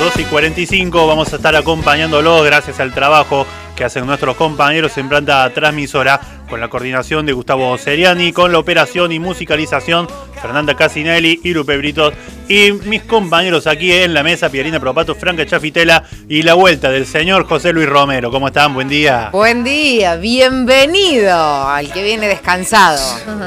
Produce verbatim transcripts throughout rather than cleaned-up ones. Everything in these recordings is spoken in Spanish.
doce y cuarenta y cinco vamos a estar acompañándolos gracias al trabajo que hacen nuestros compañeros en planta transmisora, con la coordinación de Gustavo Seriani, con la operación y musicalización Fernanda Casinelli y Lupe Britos, y mis compañeros aquí en la mesa, Pierina Propato, Franca Chafitela, y la vuelta del señor José Luis Romero. ¿Cómo están? Buen día. Buen día, bienvenido al que viene descansado.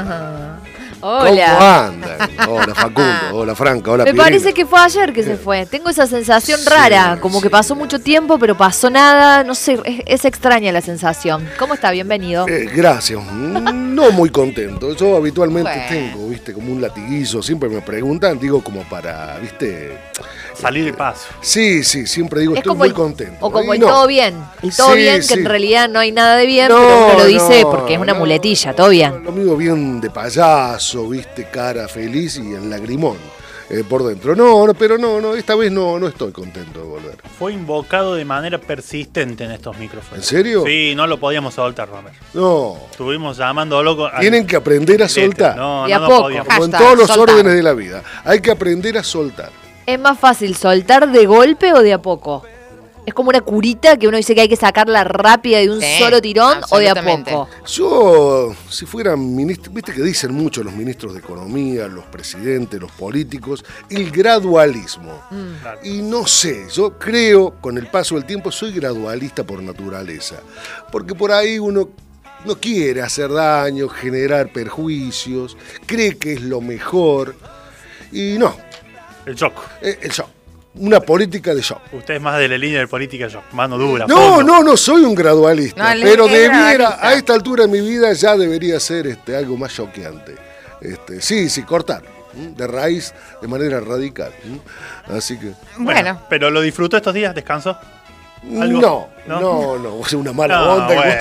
Hola. ¿Cómo andan? Hola Facundo, hola Franca, hola Me Pierina. parece que fue ayer que se fue. Tengo esa sensación rara, Sí, como sí. que pasó mucho tiempo, pero pasó nada. No sé, es, es extraña la sensación. ¿Cómo está? Bienvenido. Eh, gracias. No muy contento. Yo habitualmente Bueno. tengo, viste, como un latiguillo. Siempre me preguntan, digo, como para, viste. Salir de paso. Sí, sí, siempre digo, Es estoy como muy el- contento. O como Y el no. todo bien. El todo Sí, bien, que sí. en realidad no hay nada de bien, No, pero uno lo dice no, porque es una no, muletilla, todo bien. Lo mío bien de payaso, viste, cara feliz y el lagrimón eh, por dentro. No, no, pero no, no, esta vez no, no estoy contento de volver. Fue invocado de manera persistente en estos micrófonos. ¿En serio? Sí, no lo podíamos soltar, Romer. No. Estuvimos llamándolo. con- Tienen que aprender a soltar. No, De a no, no poco. podíamos. Como en Hashtag, todos los soltar. órdenes de la vida. Hay que aprender a soltar. ¿Es más fácil soltar de golpe o de a poco? Es como una curita que uno dice que hay que sacarla rápida de un Sí, solo tirón, o de a absolutamente. poco. Yo, si fuera ministro, viste que dicen mucho los ministros de Economía, los presidentes, los políticos, el gradualismo. Claro. Y no sé, yo creo, con el paso del tiempo, soy gradualista por naturaleza. Porque por ahí uno no quiere hacer daño, generar perjuicios, cree que es lo mejor. Y no, El shock. eh, el shock. Una política de shock. Usted es más de la línea de política, yo. Mano dura. No, fondo. no, no soy un gradualista, No, él pero es debiera, gradualista. a esta altura de mi vida ya debería ser este, algo más choqueante. Este, sí, sí, cortar, ¿m? de raíz, de manera radical. ¿m? Así que, Bueno, ¿Pero lo disfrutó estos días? ¿Descansó? ¿Algo? no, ¿No? no, no, es una mala No, onda. bueno.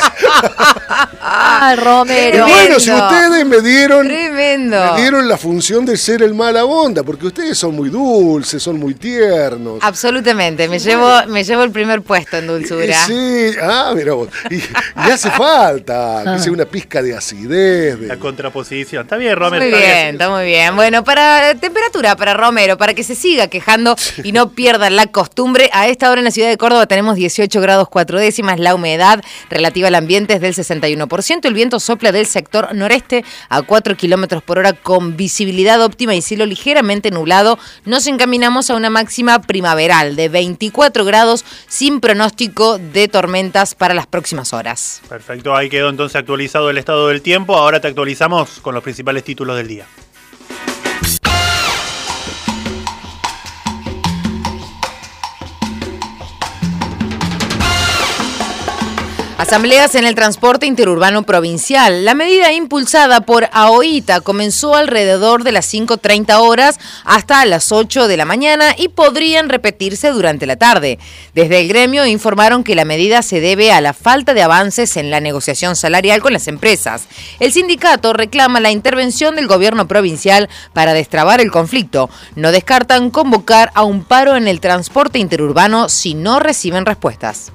Ah, Y Romero. bueno, si Tremendo. ustedes me dieron, tremendo. me dieron la función de ser el mala onda, porque ustedes son muy dulces, son muy tiernos. Absolutamente, me llevo, me llevo el primer puesto en Eh, dulzura. Sí, ah, mira vos. Y, y hace falta que sea una pizca de acidez. de- La contraposición. Está bien, Romer. Muy está bien, está muy bien. Bueno, para temperatura para Romero, para que se siga quejando y no pierdan la costumbre, a esta hora en la ciudad de Córdoba tenemos dieciocho grados cuatro décimas, la humedad relativa al ambiente es del sesenta y uno por ciento, el viento sopla del sector noreste a cuatro kilómetros por hora con visibilidad óptima y cielo ligeramente nublado. Nos encaminamos a una máxima primaveral de veinticuatro grados sin pronóstico de tormentas para las próximas horas. Perfecto, ahí quedó entonces actualizado el estado del tiempo. Ahora te actualizamos con los principales títulos del día. Asambleas en el transporte interurbano provincial. La medida impulsada por AOITA comenzó alrededor de las cinco treinta horas hasta las ocho de la mañana y podrían repetirse durante la tarde. Desde el gremio informaron que la medida se debe a la falta de avances en la negociación salarial con las empresas. El sindicato reclama la intervención del gobierno provincial para destrabar el conflicto. No descartan convocar a un paro en el transporte interurbano si no reciben respuestas.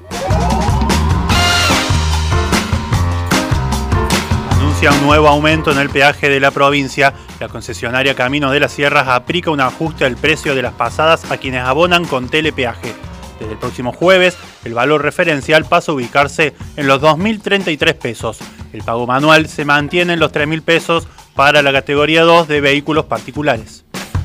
Anuncia un nuevo aumento en el peaje de la provincia. La concesionaria Caminos de las Sierras aplica un ajuste al precio de las pasadas a quienes abonan con telepeaje. Desde el próximo jueves, el valor referencial pasa a ubicarse en los dos mil treinta y tres pesos. El pago manual se mantiene en los tres mil pesos para la categoría dos de vehículos particulares.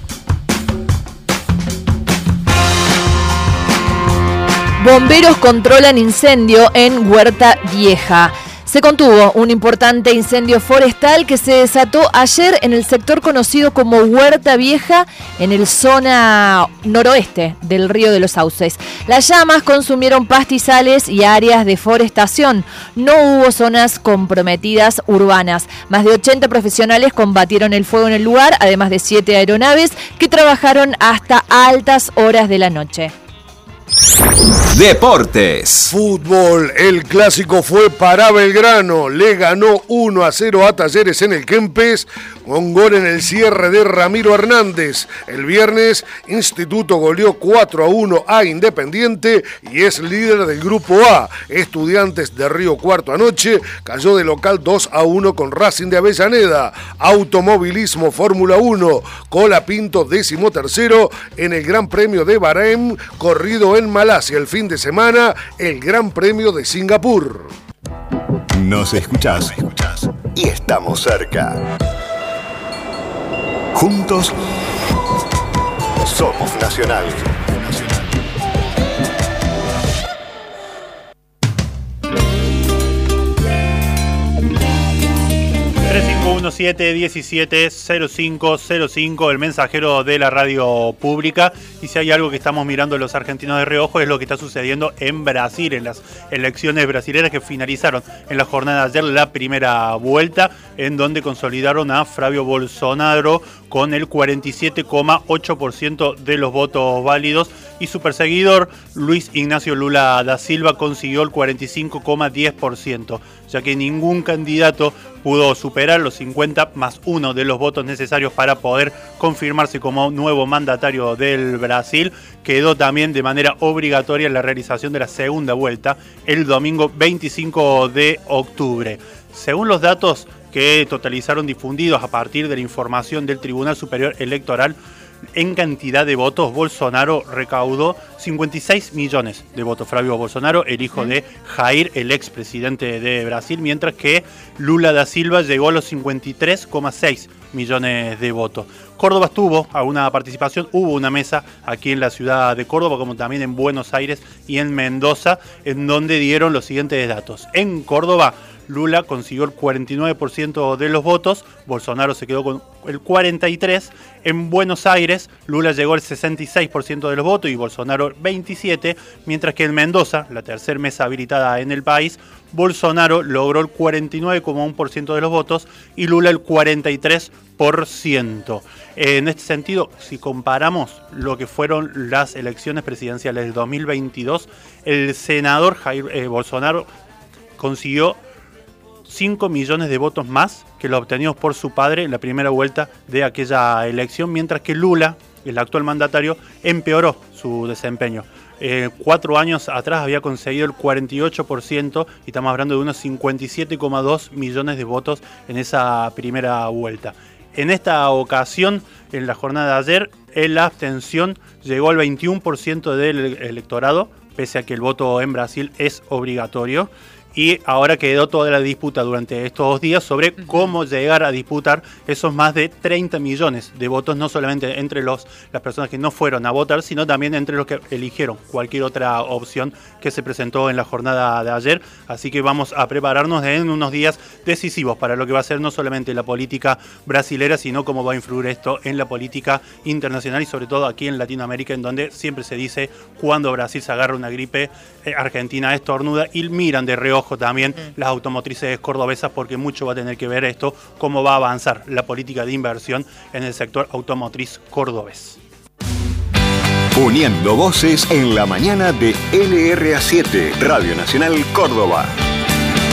Bomberos controlan incendio en Huerta Vieja. Se contuvo un importante incendio forestal que se desató ayer en el sector conocido como Huerta Vieja, en el zona noroeste del río de los Sauces. Las llamas consumieron pastizales y áreas de forestación. No hubo zonas comprometidas urbanas. Más de ochenta profesionales combatieron el fuego en el lugar, además de siete aeronaves que trabajaron hasta altas horas de la noche. Deportes. Fútbol, el clásico fue para Belgrano, le ganó uno a cero a Talleres en el Kempes, con gol en el cierre de Ramiro Hernández. El viernes, Instituto goleó cuatro a uno a Independiente y es líder del Grupo A. Estudiantes de Río Cuarto anoche cayó de local dos a uno con Racing de Avellaneda. Automovilismo Fórmula uno, Colapinto décimo tercero en el Gran Premio de Bahrein, corrido en Malasia el fin de semana, el Gran Premio de Singapur. Nos escuchás y estamos cerca. Juntos somos Nacional. tres cinco uno siete, diecisiete, cero cinco cero cinco, el mensajero de la radio pública. Y si hay algo que estamos mirando los argentinos de reojo es lo que está sucediendo en Brasil, en las elecciones brasileñas que finalizaron en la jornada de ayer la primera vuelta, en donde consolidaron a Flavio Bolsonaro con el cuarenta y siete coma ocho por ciento de los votos válidos y su perseguidor Luis Ignacio Lula da Silva consiguió el cuarenta y cinco coma diez por ciento, ya que ningún candidato pudo superar los cincuenta más uno de los votos necesarios para poder confirmarse como nuevo mandatario del Brasil. Quedó también de manera obligatoria la realización de la segunda vuelta el domingo veinticinco de octubre. Según los datos que totalizaron difundidos a partir de la información del Tribunal Superior Electoral, en cantidad de votos, Bolsonaro recaudó cincuenta y seis millones de votos. Flavio Bolsonaro, el hijo de Jair, el expresidente de Brasil, mientras que Lula da Silva llegó a los cincuenta y tres coma seis millones de votos. Córdoba estuvo a una participación, hubo una mesa aquí en la ciudad de Córdoba, como también en Buenos Aires y en Mendoza, en donde dieron los siguientes datos. En Córdoba, Lula consiguió el cuarenta y nueve por ciento de los votos, Bolsonaro se quedó con el cuarenta y tres por ciento. En Buenos Aires, Lula llegó al sesenta y seis por ciento de los votos y Bolsonaro veintisiete por ciento, mientras que en Mendoza, la tercera mesa habilitada en el país, Bolsonaro logró el cuarenta y nueve coma uno por ciento de los votos y Lula el cuarenta y tres por ciento. En este sentido, si comparamos lo que fueron las elecciones presidenciales del dos mil veintidós, el senador Jair eh, Bolsonaro consiguió cinco millones de votos más que los obtenidos por su padre en la primera vuelta de aquella elección, mientras que Lula, el actual mandatario, empeoró su desempeño. Eh, cuatro años atrás había conseguido el cuarenta y ocho por ciento y estamos hablando de unos cincuenta y siete coma dos millones de votos en esa primera vuelta. En esta ocasión, en la jornada de ayer, la abstención llegó al veintiuno por ciento del electorado, pese a que el voto en Brasil es obligatorio. Y ahora quedó toda la disputa durante estos dos días sobre cómo llegar a disputar esos más de treinta millones de votos, no solamente entre los, las personas que no fueron a votar, sino también entre los que eligieron cualquier otra opción que se presentó en la jornada de ayer. Así que vamos a prepararnos en unos días decisivos para lo que va a ser no solamente la política brasilera, sino cómo va a influir esto en la política internacional y sobre todo aquí en Latinoamérica, en donde siempre se dice cuando Brasil se agarra una gripe, eh, Argentina estornuda y miran de reojo también mm. las automotrices cordobesas, porque mucho va a tener que ver esto, cómo va a avanzar la política de inversión en el sector automotriz cordobés. Uniendo voces en la mañana de L R A siete, Radio Nacional Córdoba.